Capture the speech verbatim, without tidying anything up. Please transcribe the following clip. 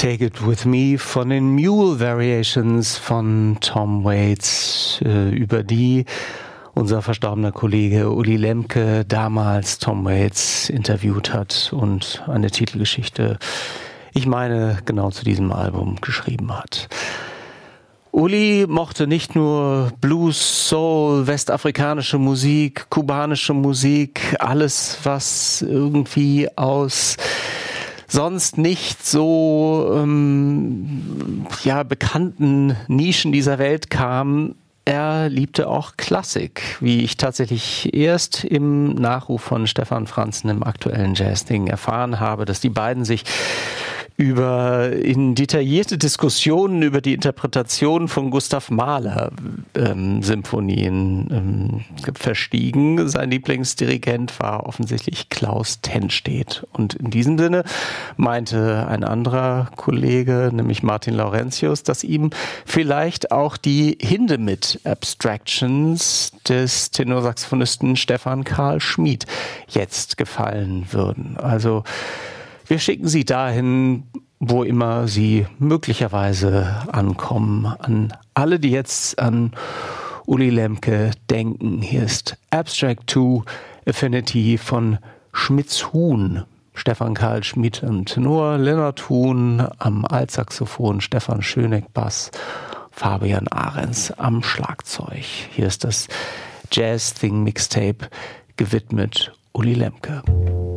Take It With Me von den Mule Variations von Tom Waits, äh, über die unser verstorbener Kollege Uli Lemke damals Tom Waits interviewt hat und eine Titelgeschichte, ich meine, genau zu diesem Album geschrieben hat. Uli mochte nicht nur Blues, Soul, westafrikanische Musik, kubanische Musik, alles, was irgendwie aus sonst nicht so ähm, ja, bekannten Nischen dieser Welt kam. Er liebte auch Klassik, wie ich tatsächlich erst im Nachruf von Stefan Franzen im aktuellen Jazz-Ding erfahren habe, dass die beiden sich über in detaillierte Diskussionen über die Interpretation von Gustav Mahler ähm, Symphonien ähm, verstiegen. Sein Lieblingsdirigent war offensichtlich Klaus Tennstedt. Und in diesem Sinne meinte ein anderer Kollege, nämlich Martin Laurentius, dass ihm vielleicht auch die Hindemith Abstractions des Tenorsaxophonisten Stefan Karl Schmid jetzt gefallen würden. Also wir schicken Sie dahin, wo immer Sie möglicherweise ankommen. An alle, die jetzt an Uli Lemke denken. Hier ist Abstract zwei Affinity von Schmitz Huhn. Stefan Karl Schmid am Tenor, Lennart Huhn am Altsaxophon, Stefan Schöneck Bass, Fabian Ahrens am Schlagzeug. Hier ist das Jazz Thing Mixtape gewidmet Uli Lemke.